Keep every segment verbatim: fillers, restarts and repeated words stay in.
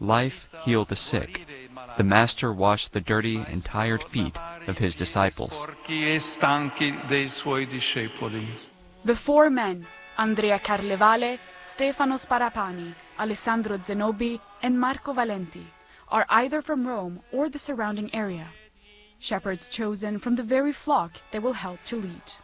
Life healed the sick. The Master washed the dirty and tired feet of his disciples. The four men, Andrea Carlevale, Stefano Sparapani, Alessandro Zenobi, and Marco Valenti, are either from Rome or the surrounding area. Shepherds chosen from the very flock they will help to lead.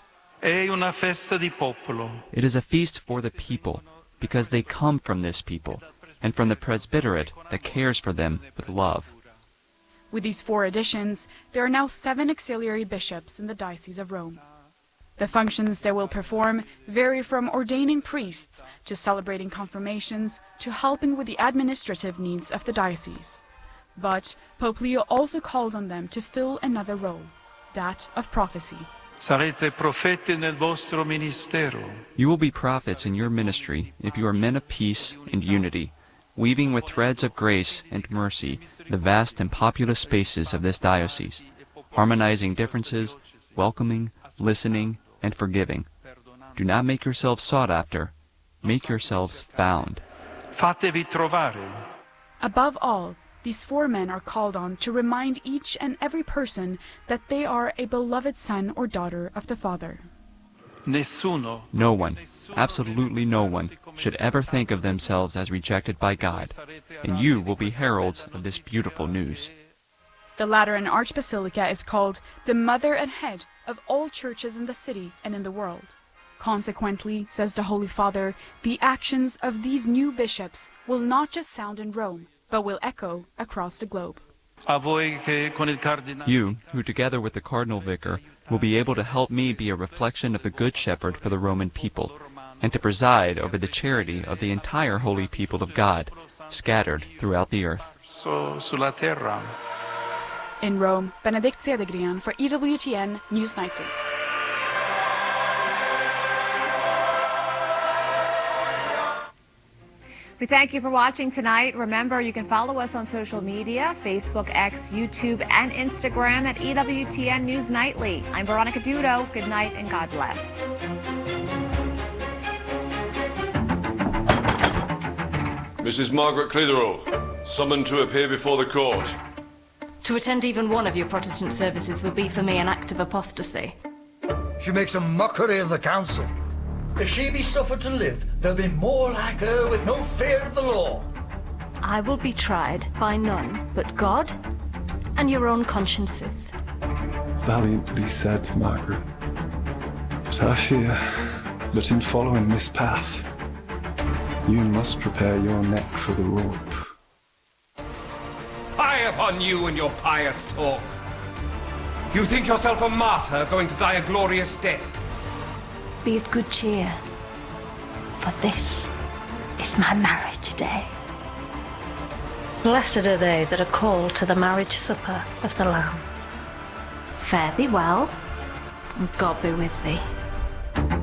It is a feast for the people, because they come from this people, and from the presbyterate that cares for them with love. With these four additions, there are now seven auxiliary bishops in the Diocese of Rome. The functions they will perform vary from ordaining priests to celebrating confirmations to helping with the administrative needs of the diocese. But Pope Leo also calls on them to fill another role, that of prophecy. Sarete profeti nel vostro ministero. You will be prophets in your ministry if you are men of peace and unity, weaving with threads of grace and mercy the vast and populous spaces of this diocese, harmonizing differences, welcoming, listening, and forgiving. Do not make yourselves sought after, make yourselves found. Fatevi trovare. Above all, these four men are called on to remind each and every person that they are a beloved son or daughter of the Father. Nessuno. No one, absolutely no one, should ever think of themselves as rejected by God, and you will be heralds of this beautiful news. The Lateran Archbasilica is called the mother and head of all churches in the city and in the world. Consequently, says the Holy Father, the actions of these new bishops will not just sound in Rome, but will echo across the globe. You, who together with the Cardinal Vicar, will be able to help me be a reflection of the Good Shepherd for the Roman people, and to preside over the charity of the entire holy people of God, scattered throughout the earth. In Rome, Benedict Cedegrian for E W T N News Nightly. We thank you for watching tonight. Remember, you can follow us on social media, Facebook, X, YouTube, and Instagram at E W T N News Nightly. I'm Veronica Dudo. Good night and God bless. Missus Margaret Clitheroe, summoned to appear before the court. To attend even one of your Protestant services would be for me an act of apostasy. She makes a mockery of the council. If she be suffered to live, there'll be more like her with no fear of the law. I will be tried by none but God and your own consciences. Valiantly said, Margaret. But I fear that in following this path, you must prepare your neck for the rope. Fie upon you and your pious talk. You think yourself a martyr going to die a glorious death? Be of good cheer, for this is my marriage day. Blessed are they that are called to the marriage supper of the Lamb. Fare thee well, and God be with thee.